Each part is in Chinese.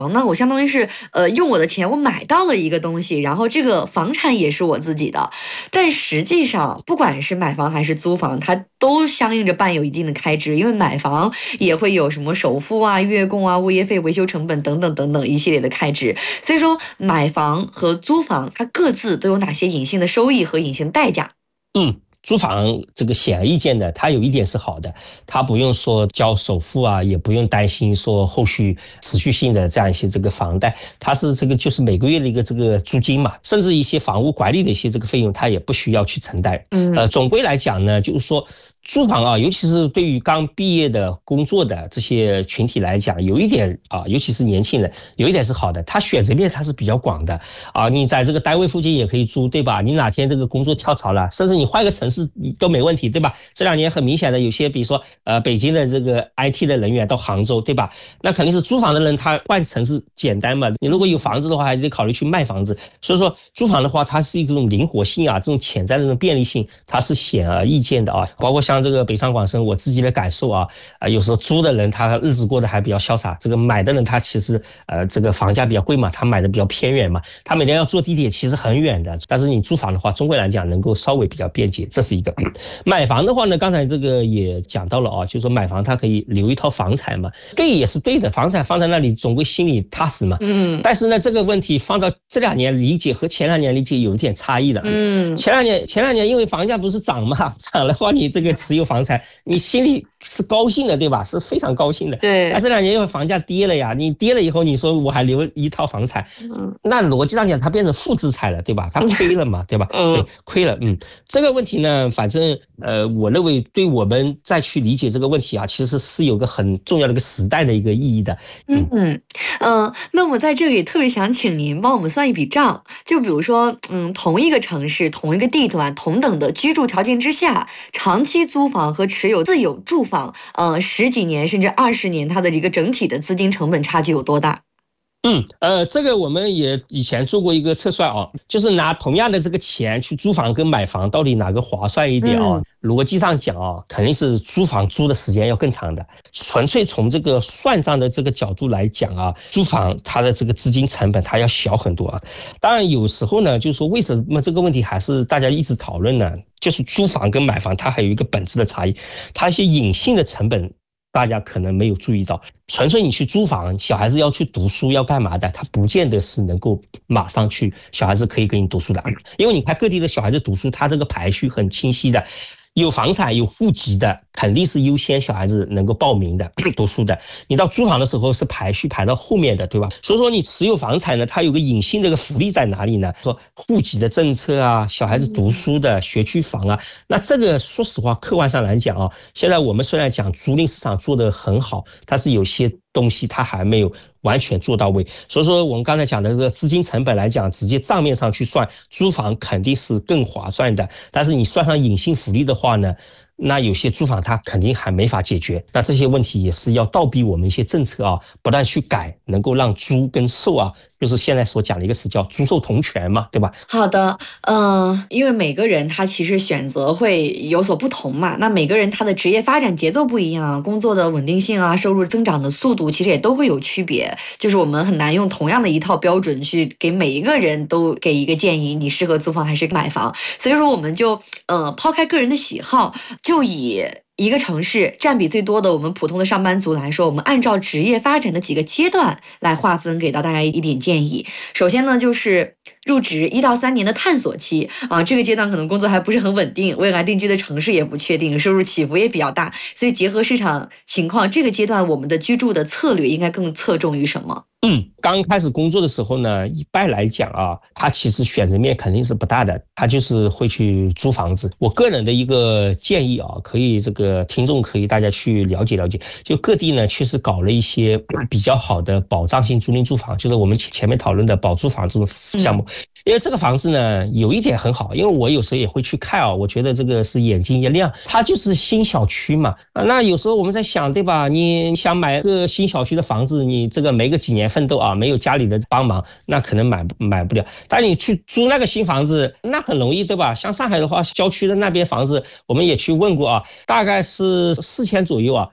那我相当于是用我的钱我买到了一个东西，然后这个房产也是我自己的。但实际上，不管是买房还是租房，它都相应着伴有一定的开支，因为买房也会有什么首付啊、月供啊、物业费、维修成本等等等等一系列的开支。所以说，买房和租房它各自都有哪些隐性的收益和隐形代价？ 租房这个显而易见的，它有一点是好的，它不用说交首付啊，也不用担心说后续持续性的这样一些这个房贷，它是这个就是每个月的一个这个租金嘛，甚至一些房屋管理的一些这个费用，它也不需要去承担。总归来讲呢，就是说租房啊，尤其是对于刚毕业的工作的这些群体来讲，有一点啊，尤其是年轻人，有一点是好的，它选择面它是比较广的啊，你在这个单位附近也可以租，对吧？你哪天这个工作跳槽了，甚至你换个城市都没问题，对吧？这2年很明显的，有些比如说北京的这个 IT 的人员到杭州，对吧？那肯定是租房的人他换城市简单嘛，你如果有房子的话，还得考虑去卖房子。所以说租房的话，它是一种灵活性啊，这种潜在的这种便利性，它是显而易见的啊。包括像这个北上广深，我自己的感受啊，有时候租的人他日子过得还比较潇洒，这个买的人他其实这个房价比较贵嘛，他买的比较偏远嘛，他每天要坐地铁其实很远的，但是你租房的话，中国来讲能够稍微比较便捷，这是一个。买房的话呢，刚才这个也讲到了啊，就是说买房它可以留一套房产嘛，对也是对的，房产放在那里总归心里踏实嘛。但是呢，这个问题放到这2年理解和前2年理解有一点差异了。前两年因为房价不是涨嘛，涨的话你这个持有房产，你心里是高兴的，对吧？是非常高兴的。 对。 那这2年因为房价跌了呀，你跌了以后，你说我还留一套房产，那逻辑上讲它变成负资产了，对吧？它亏了嘛，对吧？对，亏了。这个问题呢，反正我认为对我们再去理解这个问题啊，其实是有个很重要的一个时代的一个意义的。 那我在这里特别想请您帮我们算一笔账，就比如说，同一个城市、同一个地段、同等的居住条件之下，长期租房和持有自有住房，10几年甚至20年，它的一个整体的资金成本差距有多大？ 这个我们也以前做过一个测算啊，就是拿同样的这个钱去租房跟买房，到底哪个划算一点啊？逻辑上讲啊，肯定是租房租的时间要更长的。纯粹从这个算账的这个角度来讲啊，租房它的这个资金成本它要小很多啊。当然有时候呢，就是说为什么这个问题还是大家一直讨论呢？就是租房跟买房它还有一个本质的差异，它一些隐性的成本。大家可能没有注意到，纯粹你去租房，小孩子要去读书要干嘛的，他不见得是能够马上去，小孩子可以给你读书的，因为你看各地的小孩子读书，他这个排序很清晰的。有房产有户籍的肯定是优先小孩子能够报名的读书的，你到租房的时候是排序排到后面的，对吧？所以说你持有房产呢，它有个隐性的福利在哪里呢？说户籍的政策啊，小孩子读书的学区房啊，那这个说实话客观上来讲啊，现在我们虽然讲租赁市场做得很好，但是有些东西它还没有完全做到位，所以说我们刚才讲的这个资金成本来讲，直接账面上去算，租房肯定是更划算的，但是你算上隐性福利的话呢，那有些租房它肯定还没法解决，那这些问题也是要倒逼我们一些政策啊，不断去改，能够让租跟售啊，就是现在所讲的一个词叫租售同权嘛，对吧？ 好的，因为每个人他其实选择会有所不同嘛，那每个人他的职业发展节奏不一样，工作的稳定性啊，收入增长的速度其实也都会有区别，就是我们很难用同样的一套标准去给每一个人都给一个建议，你适合租房还是买房，所以说我们就抛开个人的喜好，就以一个城市占比最多的我们普通的上班族来说，我们按照职业发展的几个阶段来划分，给到大家一点建议。首先呢，就是入职1到3年的探索期啊，这个阶段可能工作还不是很稳定，未来定居的城市也不确定，收入起伏也比较大，所以结合市场情况，这个阶段我们的居住的策略应该更侧重于什么？ 刚开始工作的时候呢，一般来讲啊，他其实选择面肯定是不大的，他就是会去租房子。我个人的一个建议啊，可以这个听众可以大家去了解了解，就各地呢确实搞了一些比较好的保障性租赁住房，就是我们前面讨论的保租房这种项目。因为这个房子呢有一点很好，因为我有时候也会去看啊，我觉得这个是眼睛一亮，它就是新小区嘛。那有时候我们在想，对吧？你想买个新小区的房子，你这个没个几年奋斗啊，没有家里的帮忙，那可能买不了。但你去租那个新房子，那很容易，对吧？像上海的话，郊区的那边房子，我们也去问过啊，大概是4000左右啊。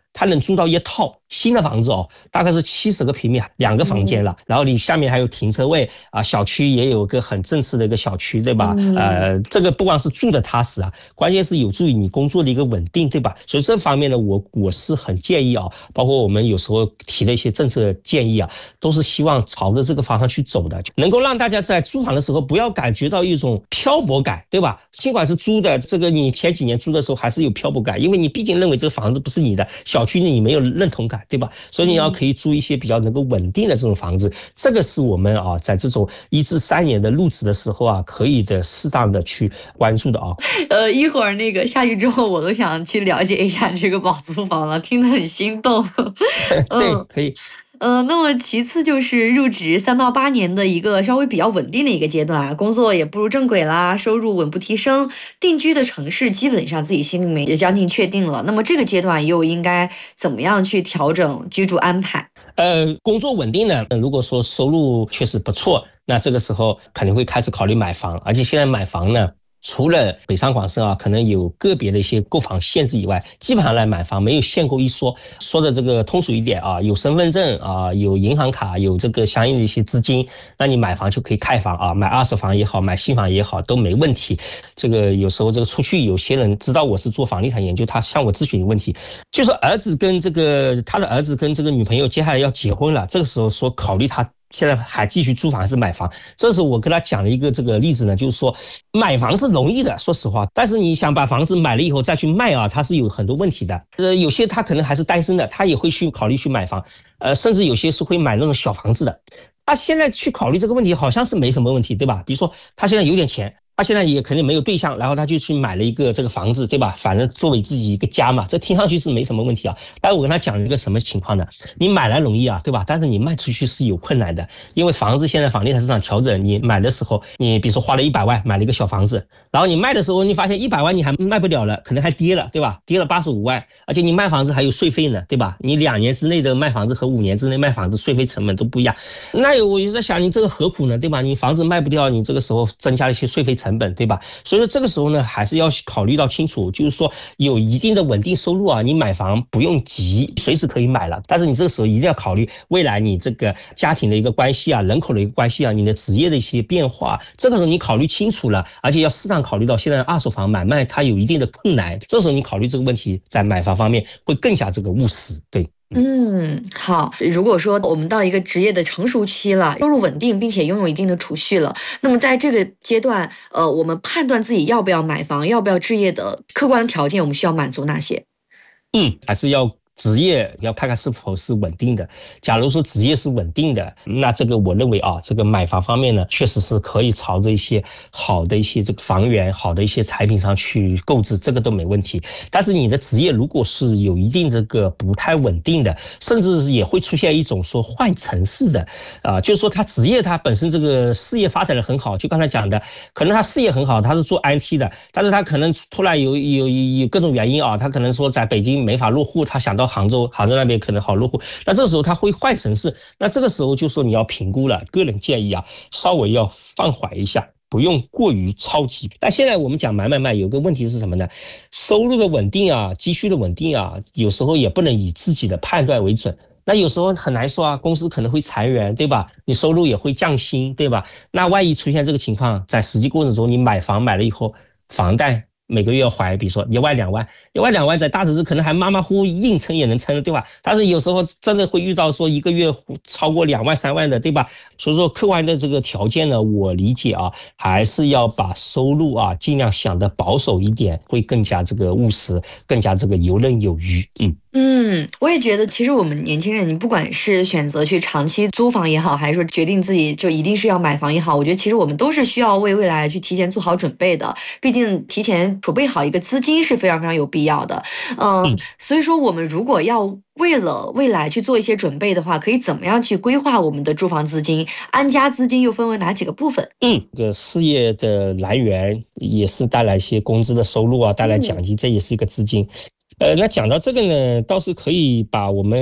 他能租到一套新的房子哦，大概是70个平米，2个房间了，然后你下面还有停车位啊，小区也有个很正式的一个小区，对吧？这个不光是住的踏实啊，关键是有助于你工作的一个稳定，对吧？所以这方面呢，我是很建议啊，包括我们有时候提的一些政策建议啊，都是希望朝着这个方向去走的，能够让大家在租房的时候不要感觉到一种漂泊感，对吧？尽管是租的，这个你前几年租的时候还是有漂泊感，因为你毕竟认为这个房子不是你的，小区你没有认同感，对吧？所以你要可以租一些比较能够稳定的这种房子，这个是我们啊在这种1至3年的入职的时候啊，可以的适当的去关注的啊。 一会儿那个下去之后，我都想去了解一下这个保租房了，听得很心动。 对，可以。 那么其次就是入职3到8年的一个稍微比较稳定的一个阶段啊，工作也步入正轨啦，收入稳步提升，定居的城市基本上自己心里面也将近确定了。那么这个阶段又应该怎么样去调整居住安排？ 工作稳定呢，如果说收入确实不错，那这个时候肯定会开始考虑买房，而且现在买房呢，除了北上广深啊，可能有个别的一些购房限制以外，基本上来买房没有限购一说。说的这个通俗一点啊，有身份证啊，有银行卡，有这个相应的一些资金，那你买房就可以开房啊，买二手房也好，买新房也好都没问题。这个有时候这个出去有些人知道我是做房地产研究，他向我咨询问题，就是他的儿子跟这个女朋友接下来要结婚了，这个时候说考虑他现在还继续租房还是买房？这时候我跟他讲了一个这个例子呢，就是说买房是容易的，说实话，但是你想把房子买了以后再去卖啊，它是有很多问题的。有些他可能还是单身的，他也会去考虑去买房，甚至有些是会买那种小房子的。他现在去考虑这个问题好像是没什么问题，对吧？比如说他现在有点钱，他现在也肯定没有对象，然后他就去买了一个这个房子，对吧？反正作为自己一个家嘛，这听上去是没什么问题啊。但我跟他讲了一个什么情况呢？你买来容易啊，对吧？但是你卖出去是有困难的，因为房子现在房地产市场调整，你买的时候，你比如说花了100万买了一个小房子，然后你卖的时候，你发现100万你还卖不了了，可能还跌了，对吧？跌了85万，而且你卖房子还有税费呢，对吧？你2年之内的卖房子和5年之内卖房子税费成本都不一样。那我就在想，你这个何苦呢，对吧？你房子卖不掉，你这个时候增加了一些税费成本，对吧？所以说这个时候呢，还是要考虑到清楚，就是说有一定的稳定收入啊，你买房不用急，随时可以买了。但是你这个时候一定要考虑未来你这个家庭的一个关系啊，人口的一个关系啊，你的职业的一些变化，这个时候你考虑清楚了，而且要适当考虑到现在二手房买卖它有一定的困难，这时候你考虑这个问题，在买房方面会更加这个务实，对。 好。如果说我们到一个职业的成熟期了，收入稳定，并且拥有一定的储蓄了，那么在这个阶段，我们判断自己要不要买房，要不要置业的客观条件，我们需要满足哪些？ 还是要职业要看看是否是稳定的。假如说职业是稳定的，那这个我认为啊，这个买房方面呢，确实是可以朝着一些好的一些这个房源、好的一些产品上去购置，这个都没问题。但是你的职业如果是有一定这个不太稳定的，甚至也会出现一种说换城市的就是说他职业他本身这个事业发展的很好，就刚才讲的，可能他事业很好，他是做 IT 的，但是他可能突然有各种原因啊，他可能说在北京没法落户，他想到杭州那边可能好落户，那这时候他会换城市，那这个时候就说你要评估了，个人建议啊，稍微要放缓一下，不用过于超级。但现在我们讲买卖有个问题是什么呢？收入的稳定啊，积蓄的稳定啊，有时候也不能以自己的判断为准。那有时候很难说啊，公司可能会裁员，对吧？你收入也会降薪，对吧？那万一出现这个情况，在实际过程中你买房买了以后，房贷每个月要还，比如说1万2万，1万2万在大城市可能还马马虎虎硬撑也能撑，对吧？但是有时候真的会遇到说一个月超过2万3万的，对吧？所以说客观的这个条件呢，我理解啊，还是要把收入啊尽量想得保守一点，会更加这个务实，更加这个游刃有余。 我也觉得，其实我们年轻人，你不管是选择去长期租房也好，还是说决定自己就一定是要买房也好，我觉得其实我们都是需要为未来去提前做好准备的。毕竟提前储备好一个资金是非常非常有必要的。所以说我们如果要为了未来去做一些准备的话，可以怎么样去规划我们的住房资金？安家资金又分为哪几个部分？ 这个事业的来源也是带来一些工资的收入啊，带来奖金，这也是一个资金。那讲到这个呢，倒是可以把我们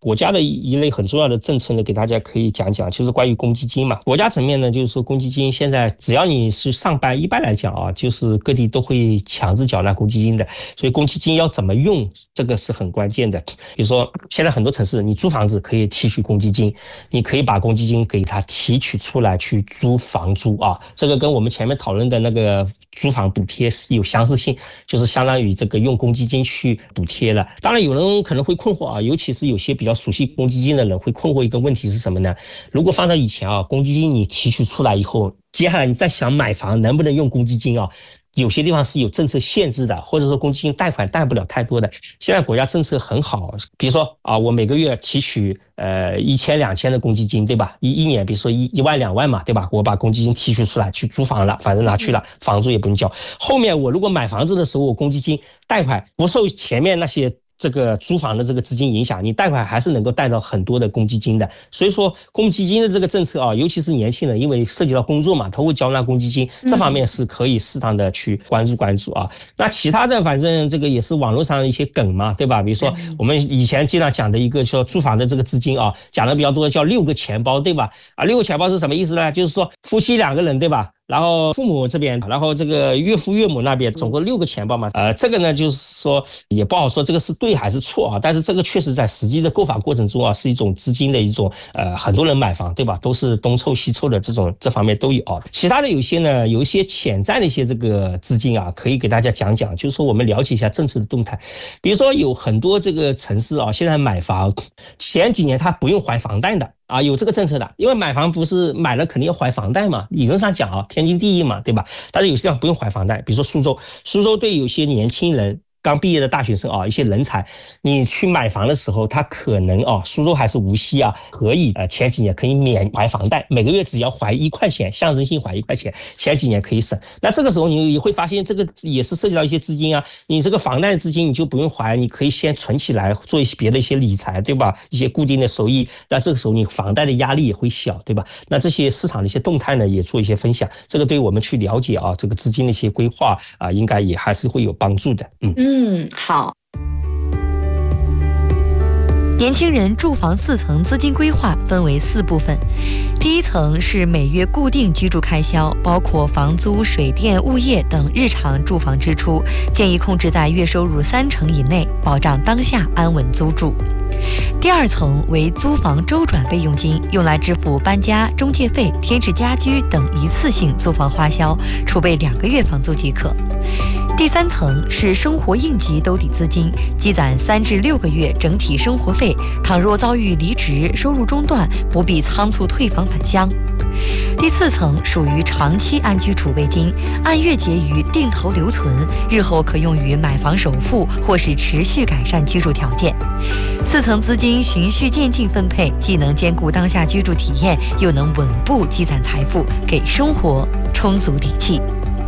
国家的一类很重要的政策呢，给大家可以讲讲，就是关于公积金嘛。国家层面呢，就是说公积金现在只要你是上班，一般来讲啊，就是各地都会强制缴纳公积金的，所以公积金要怎么用，这个是很关键的。比如说现在很多城市，你租房子可以提取公积金，你可以把公积金给它提取出来去租房租啊，这个跟我们前面讨论的那个租房补贴是有相似性，就是相当于这个用公积金去补贴了。当然有人可能会困惑啊，尤其是有些比较熟悉公积金的人会困惑一个问题是什么呢？如果放到以前啊，公积金你提取出来以后，接下来你再想买房能不能用公积金啊？有些地方是有政策限制的，或者说公积金贷款贷不了太多的。现在国家政策很好，比如说啊，我每个月提取1000、2000的公积金，对吧？一年比如说1万2万嘛，对吧？我把公积金提取出来去租房了，反正拿去了，房租也不用交。后面我如果买房子的时候，我公积金贷款不受前面那些这个租房的这个资金影响，你贷款还是能够贷到很多的公积金的。所以说公积金的这个政策啊，尤其是年轻人，因为涉及到工作嘛，他会交纳公积金，这方面是可以适当的去关注啊。那其他的反正这个也是网络上的一些梗嘛，对吧？比如说我们以前经常讲的一个说租房的这个资金啊，讲的比较多叫6个钱包，对吧？啊，6个钱包是什么意思呢？就是说夫妻2个人，对吧？然后父母这边，然后这个岳父岳母那边，总共6个钱包嘛。这个呢，就是说也不好说这个是对还是错啊。但是这个确实在实际的购房过程中啊，是一种资金的一种很多人买房对吧，都是东凑西凑的这方面都有啊。其他的有些呢，有一些潜在的一些这个资金啊，可以给大家讲讲，就是说我们了解一下政策的动态。比如说有很多这个城市啊，现在买房前几年它不用还房贷的。啊，有这个政策的，因为买房不是买了肯定要还房贷嘛，理论上讲啊，天经地义嘛，对吧？但是有些地方不用还房贷，比如说苏州对有些年轻人刚毕业的大学生啊，一些人才，你去买房的时候，他可能啊，苏州还是无锡啊，可以前几年可以免还房贷，每个月只要还1块钱，象征性还1块钱，前几年可以省。那这个时候你会发现，这个也是涉及到一些资金啊，你这个房贷的资金你就不用还，你可以先存起来做一些别的一些理财，对吧？一些固定的收益，那这个时候你房贷的压力也会小，对吧？那这些市场的一些动态呢，也做一些分享，这个对我们去了解啊，这个资金的一些规划啊，应该也还是会有帮助的。 好。 年轻人住房4层资金规划分为4部分，第一层是每月固定居住开销，包括房租、水电、物业等日常住房支出，建议控制在月收入30%以内，保障当下安稳租住。第二层为租房周转费用金，用来支付搬家、中介费、添置家居等一次性租房花销，储备2个月房租即可。第3层是生活应急兜底资金，积攒3至6个月整体生活费，倘若遭遇离职、收入中断，不必仓促退房返乡。第4层属于长期安居储备金，按月结余定投留存，日后可用于买房首付或是持续改善居住条件。4层资金循序渐进分配，既能兼顾当下居住体验，又能稳步积攒财富，给生活充足底气。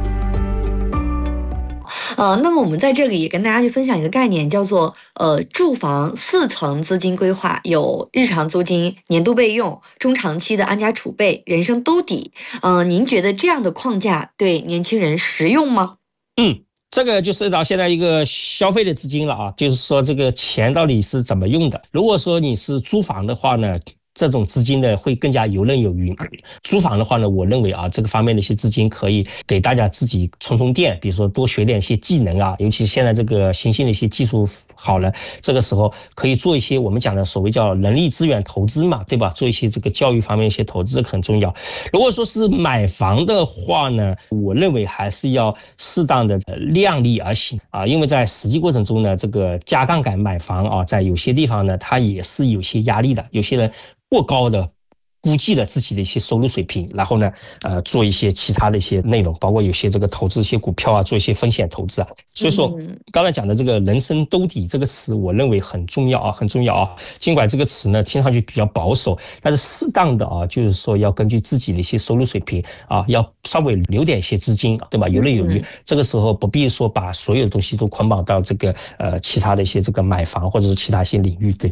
那么我们在这里也跟大家去分享一个概念，叫做住房4层资金规划，有日常租金、年度备用、中长期的安家储备、人生兜底。您觉得这样的框架对年轻人实用吗？ 这个就涉及到现在一个消费的资金了啊，就是说这个钱到底是怎么用的。如果说你是租房的话呢，这种资金呢会更加游刃有余。租房的话呢，我认为啊，这个方面的一些资金可以给大家自己充电，比如说多学点一些技能啊，尤其现在这个新兴的一些技术好了，这个时候可以做一些我们讲的所谓叫人力资源投资嘛，对吧？做一些这个教育方面一些投资，这个很重要。如果说是买房的话呢，我认为还是要适当的量力而行啊，因为在实际过程中呢，这个加杠杆买房啊，在有些地方呢，它也是有些压力的，有些人过高的估计了自己的一些收入水平，然后呢，做一些其他的一些内容，包括有些这个投资一些股票啊，做一些风险投资啊。所以说，刚才讲的这个人生兜底这个词，我认为很重要啊，很重要啊。尽管这个词呢听上去比较保守，但是适当的啊，就是说要根据自己的一些收入水平啊，要稍微留点一些资金，对吧？游刃有余。这个时候不必说把所有的东西都捆绑到这个其他的一些这个买房或者是其他一些领域，对，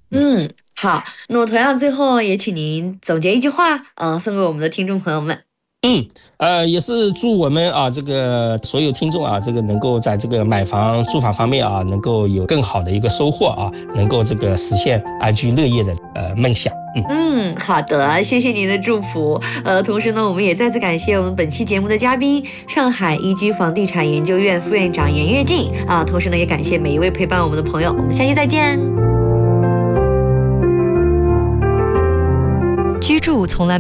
好，那么同样最后也请您总结一句话，送给我们的听众朋友们。 也是祝我们这个所有听众这个能够在这个买房住房方面能够有更好的一个收获能够这个实现安居乐业的梦想。 好的，谢谢您的祝福。同时呢，我们也再次感谢我们本期节目的嘉宾，上海宜居房地产研究院副院长严跃进同时呢，也感谢每一位陪伴我们的朋友，我们下期再见。 居住从来